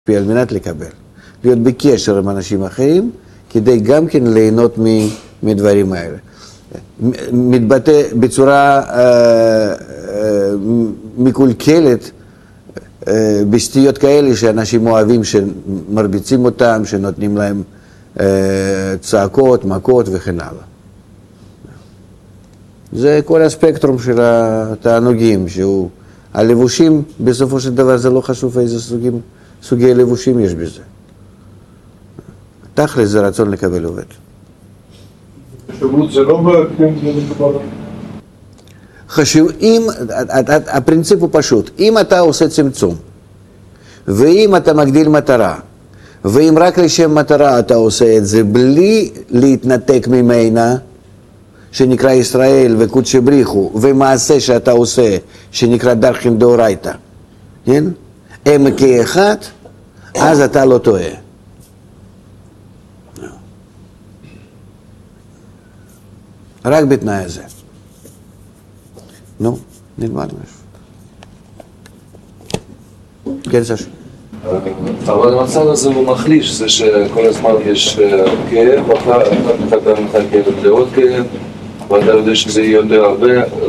על מנת לקבל. להיות בקשר עם אנשים אחרים, כדי גם כן ליהנות מדברים האלה. מתבטא בצורה מקולקלת, בשטויות כאלה שאנשים אוהבים, שמרביצים אותם, שנותנים להם צעקות, מכות וכן הלאה. זה כל הספקטרום של התענוגים, שהוא הלבושים, בסופו של דבר זה לא חשוב איזה סוגי לבושים יש בזה. תכל'ס זה רצון לקבל עובד. חשיבות זה לא בהקדים, זה מדובר. הפרינציפ הוא פשוט. אם אתה עושה צמצום, ואם אתה מגדיל מטרה, ואם רק לשם מטרה אתה עושה את זה, בלי להתנתק ממנה, שנקרא ישראל וקודשי בריחו, ומעשה שאתה עושה, שנקרא דרכין דאורייתא, כן? הם כאחד, אז אתה לא טועה. רק בתנאי הזה. נו, נלמד משהו. כן, סש. אבל המצב הזה הוא מחליש, זה שכל הזמן יש כאב, ואחר כך אתה מחכה לעוד כאב, ואתה יודע שזה יהיה יותר הרבה,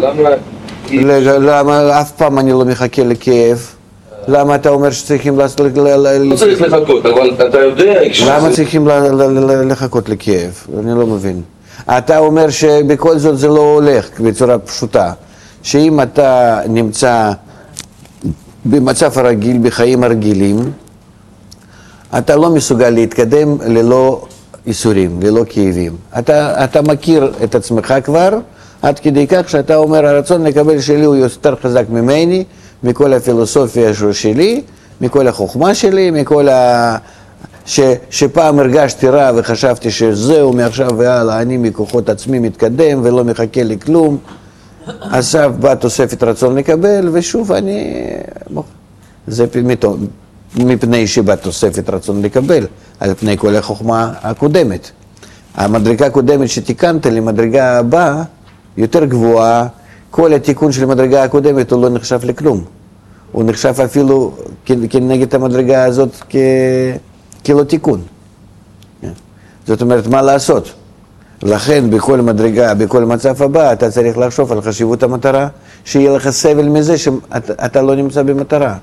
למה אף פעם אני לא מחכה לכאב? למה אתה אומר שצריכים לעשות... לא צריך לחכות, אבל אתה יודע... למה צריכים לחכות לכאב? אני לא מבין. אתה אומר שבכל זאת זה לא הולך בצורה פשוטה. שאם אתה נמצא במצב הרגיל, בחיים הרגילים, אתה לא מסוגל להתקדם ללא איסורים, ללא כאבים. אתה מכיר את עצמך כבר, עד כדי כך שאתה אומר, הרצון לקבל שלי הוא יותר חזק ממני, מכל הפילוסופיה שלי, מכל החוכמה שלי, מכל שפעם הרגשתי רע וחשבתי שזהו, מעכשיו והלאה, אני מכוחות עצמי מתקדם ולא מחכה לכלום. עכשיו בא תוספת רצון לקבל, ושוב אני... זה מפני שבא תוספת רצון לקבל, על פני כל החוכמה הקודמת. המדרגה הקודמת שתיקנת למדרגה הבאה, יותר גבוהה, כל התיקון של המדרגה הקודמת הוא לא נחשב לכלום. הוא נחשב אפילו כנגד המדרגה הזאת כלא תיקון. זאת אומרת, מה לעשות? לכן בכל מדרגה, בכל מצב הבא, אתה צריך לחשוב על חשיבות המטרה, שיהיה לך סבל מזה שאתה לא נמצא במטרה.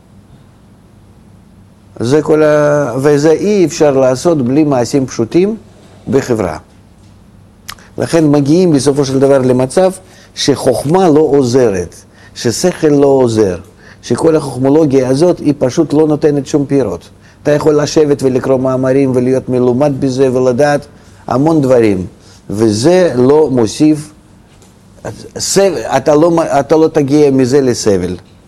וזה אי אפשר לעשות בלי מעשים פשוטים בחברה. לכן מגיעים בסופו של דבר למצב שחוכמה לא עוזרת, ששכל לא עוזר, שכל החוכמולוגיה הזאת היא פשוט לא נותנת שום פירות. אתה יכול לשבת ולקרוא מאמרים ולהיות מלומד בזה ולדעת המון דברים, וזה לא מוסיף, אתה לא תגיע מזה לסבל.